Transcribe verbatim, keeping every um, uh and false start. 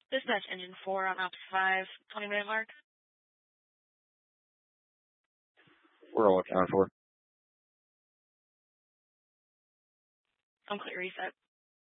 Dispatch engine four on ops five, twenty minute mark. We're all accounted for. I'm clear reset.